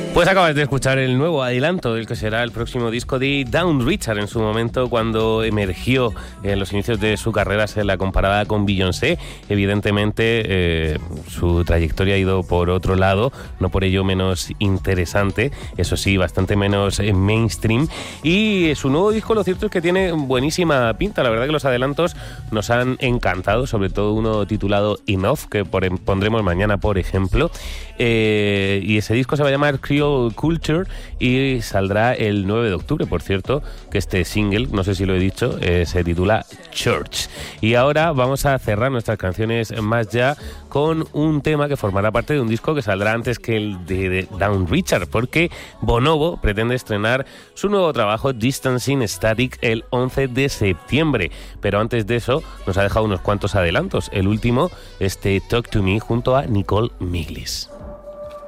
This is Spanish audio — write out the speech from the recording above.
Pues acabas de escuchar el nuevo adelanto del que será el próximo disco de Dawn Richard. En su momento, cuando emergió en los inicios de su carrera, se la comparaba con Beyoncé. Evidentemente, su trayectoria ha ido por otro lado, no por ello menos interesante, eso sí, bastante menos mainstream. Y su nuevo disco, lo cierto es que tiene buenísima pinta. La verdad que los adelantos nos han encantado, sobre todo uno titulado Enough, que pondremos mañana, por ejemplo. Y ese disco se va a llamar Creole Culture y saldrá el 9 de octubre, por cierto, que este single, no sé si lo he dicho, se titula Church. Y ahora vamos a cerrar nuestras canciones más ya con un tema que formará parte de un disco que saldrá antes que el de Dawn Richard, porque Bonobo pretende estrenar su nuevo trabajo Distancing Static el 11 de septiembre. Pero antes de eso nos ha dejado unos cuantos adelantos. El último, este Talk to Me junto a Nicole Miglis.